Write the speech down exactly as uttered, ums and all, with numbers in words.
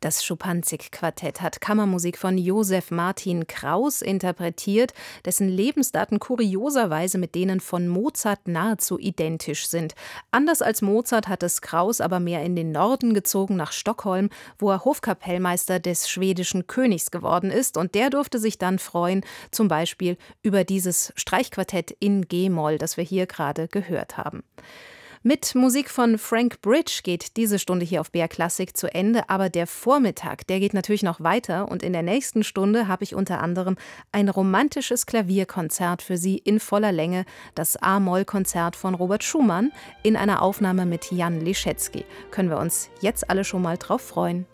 Das Schuppanzig-Quartett hat Kammermusik von Josef Martin Kraus interpretiert, dessen Lebensdaten kurioserweise mit denen von Mozart nahezu identisch sind. Anders als Mozart hat es Kraus aber mehr in den Norden gezogen, nach Stockholm, wo er Hofkapellmeister des schwedischen Königs geworden ist. Und der durfte sich dann freuen, zum Beispiel über dieses Streichquartett in G-Moll, das wir hier gerade gehört haben. Mit Musik von Frank Bridge geht diese Stunde hier auf B R Klassik zu Ende, aber der Vormittag, der geht natürlich noch weiter und in der nächsten Stunde habe ich unter anderem ein romantisches Klavierkonzert für Sie in voller Länge, das A-Moll-Konzert von Robert Schumann in einer Aufnahme mit Jan Leschetizky. Können wir uns jetzt alle schon mal drauf freuen.